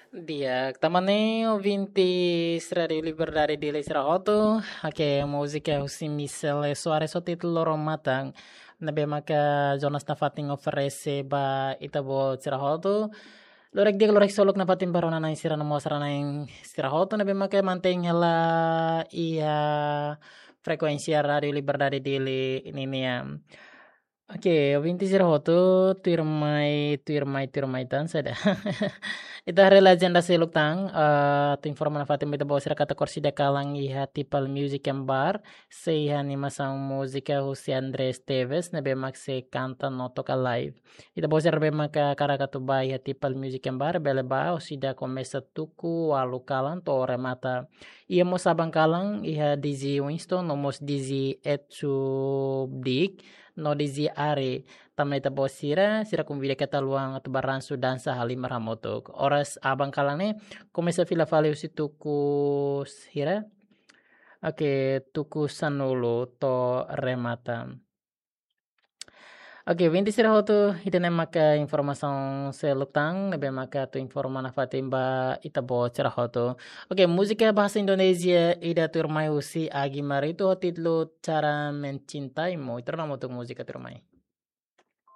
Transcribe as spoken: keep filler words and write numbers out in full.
Dia tamane ouvintes Radio Liberdade di Lisrahoto, que música o simisel Soares o título romatang, na bema ka Jonas na fating oferece ba itabo Sirahoto. Lorek dia lorek solok na fating barona na isira na mo sarana yung Sirahoto na bema ka manteng hela iya frekuensia Radio Liberdade di ini niya. Oke, ouvintes Sirahoto, tuirmai tuirmai tuirmai tan sada. Ita hari legenda siluk tang, uh, tu informan fatim ita bawa kata korsi da kalang iha tipal music yang bar, se iha ni masang musika Jose Andres Teves, na bemak se kanta no toca live. Ita bawa sira bemak kara katu ba iha tipal music yang bar, bele ba o sida komesa tuku walu kalang to remata. Ia mo sabang kalang iha Dizzy Winston, no mos Dizzy Etsu Dik, no Dizzy Are. Tamay tabo sira, sira kumbida kata luang at baran sudan sa halim maramotok. Oras abang kalane, kumesa fila valeu si tuku sira. Oke, tuku sanulu to remata. Oke, vinti sira hotu itene maka informação selutang, nebe maka tu informa na fatimba itabo sira hotu. Oke, musika bahasa Indonesia ida turmai usi agi maritu titlu cara mencintaimu. Itu nama untuk musika turmai.